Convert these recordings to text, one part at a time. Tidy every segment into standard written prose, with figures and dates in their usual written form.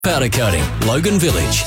Powder Coating, Logan Village.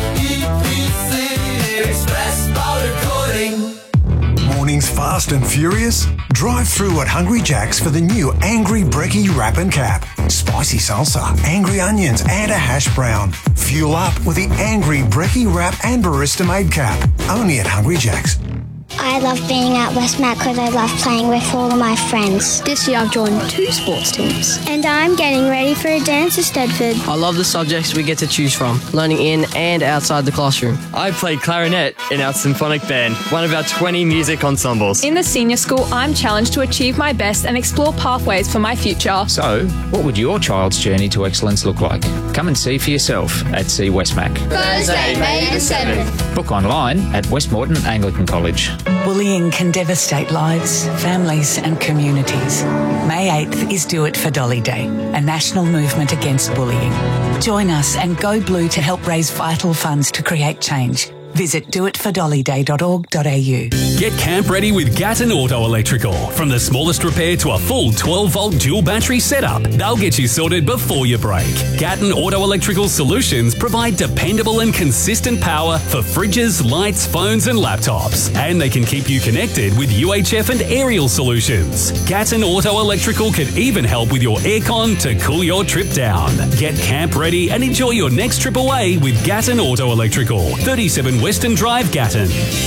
EPC Express Powder Coating. Mornings fast and furious? Drive through at Hungry Jack's for the new Angry Brekkie Wrap and Cap. Spicy salsa, angry onions and a hash brown. Fuel up with the Angry Brekkie Wrap and Barista Made Cap. Only at Hungry Jack's. I love being at Westmac because I love playing with all of my friends. This year I've joined 2 sports teams. And I'm getting ready for a dance at Stedford. I love the subjects we get to choose from, learning in and outside the classroom. I played clarinet in our symphonic band, one of our 20 music ensembles. In the senior school, I'm challenged to achieve my best and explore pathways for my future. So, what would your child's journey to excellence look like? Come and see for yourself at See Westmac. Thursday, May the 7th. Book online at Westmoreton Anglican College. Bullying can devastate lives, families and communities. May 8th is Do It for Dolly Day, a national movement against bullying. Join us and go blue to help raise vital funds to create change. Visit doitfordollyday.org.au. Get camp ready with Gatton Auto Electrical. From the smallest repair to a full 12-volt dual battery setup, they'll get you sorted before you break. Gatton Auto Electrical Solutions provide dependable and consistent power for fridges, lights, phones and laptops. And they can keep you connected with UHF and aerial solutions. Gatton Auto Electrical can even help with your aircon to cool your trip down. Get camp ready and enjoy your next trip away with Gatton Auto Electrical. 37 Western Drive, Gatton.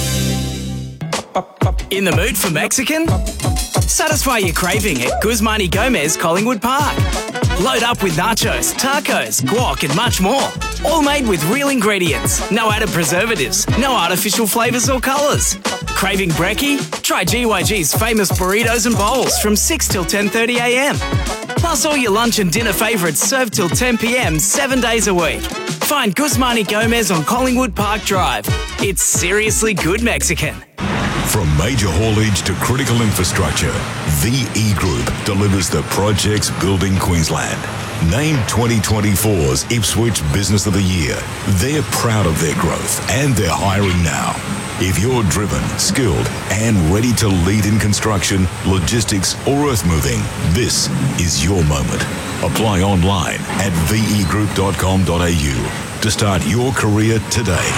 In the mood for Mexican? Satisfy your craving at Guzman y Gomez Collingwood Park. Load up with nachos, tacos, guac and much more. All made with real ingredients. No added preservatives, no artificial flavours or colours. Craving brekkie? Try GYG's famous burritos and bowls from 6 till 10:30 a.m. Plus all your lunch and dinner favourites served till 10 p.m. 7 days a week. Find Guzman y Gomez on Collingwood Park Drive. It's seriously good Mexican. From major haulage to critical infrastructure, VE Group delivers the projects building Queensland. Named 2024's Ipswich Business of the Year, they're proud of their growth and they're hiring now. If you're driven, skilled and ready to lead in construction, logistics or earth moving, this is your moment. Apply online at vegroup.com.au to start your career today.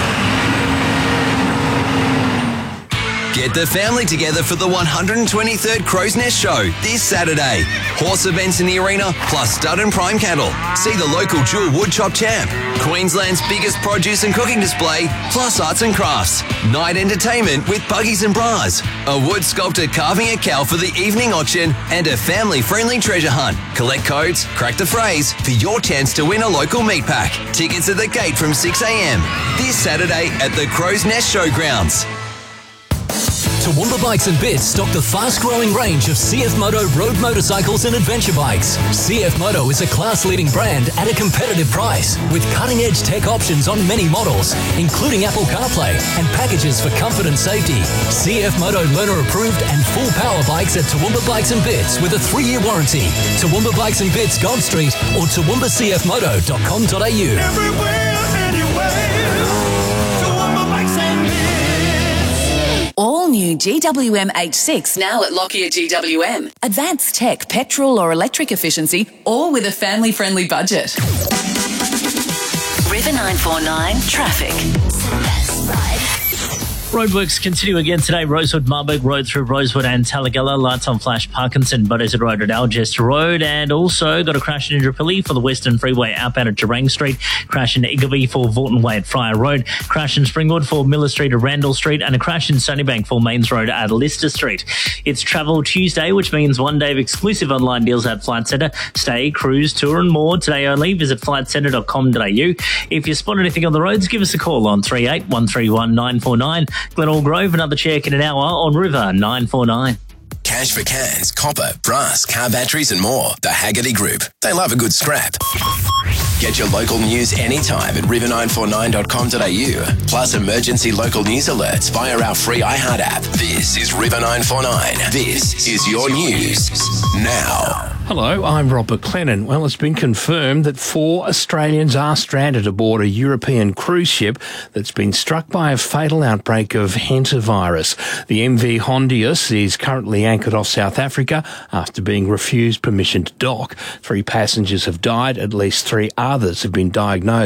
Get the family together for the 123rd Crow's Nest Show this Saturday. Horse events in the arena, plus stud and prime cattle. See the local dual woodchop champ. Queensland's biggest produce and cooking display, plus arts and crafts. Night entertainment with buggies and bras. A wood sculptor carving a cow for the evening auction and a family-friendly treasure hunt. Collect codes, crack the phrase for your chance to win a local meat pack. Tickets at the gate from 6 a.m. this Saturday at the Crow's Nest Showgrounds. Toowoomba Bikes and Bits stock the fast-growing range of CF Moto road motorcycles and adventure bikes. CF Moto is a class-leading brand at a competitive price, with cutting-edge tech options on many models, including Apple CarPlay and packages for comfort and safety. CF Moto learner-approved and full-power bikes at Toowoomba Bikes and Bits with a 3-year warranty. Toowoomba Bikes and Bits, Gold Street, or toowoombaCFmoto.com.au. Everywhere, anywhere. Toowoomba Bikes and Bits. All new GWM H6 now at Lockyer GWM. Advanced tech, petrol or electric efficiency, all with a family-friendly budget. River 949 Traffic. Roadworks continue again today. Rosewood, Marburg Road through Rosewood and Talagella. Lights on flash, Parkinson, Butters Road at Algest Road. And also got a crash in Indooroopilly for the Western Freeway outbound at Gerang Street. Crash in Iggerby for Vorton Way at Fryer Road. Crash in Springwood for Miller Street at Randall Street. And a crash in Sunnybank for Mains Road at Lister Street. It's Travel Tuesday, which means 1 day of exclusive online deals at Flight Centre. Stay, cruise, tour and more today only. Visit flightcentre.com.au. If you spot anything on the roads, give us a call on 38 131 949. Glenelg Grove, another check in an hour on River 949. Cash for cans, copper, brass, car batteries and more. The Haggerty Group. They love a good scrap. Get your local news anytime at river949.com.au. Plus emergency local news alerts via our free iHeart app. This is River 949. This is your news now. Hello, I'm Rob McLennan. Well, it's been confirmed that 4 Australians are stranded aboard a European cruise ship that's been struck by a fatal outbreak of hantavirus. The MV Hondius is currently anchored off South Africa after being refused permission to dock. 3 passengers have died. At least 3 others have been diagnosed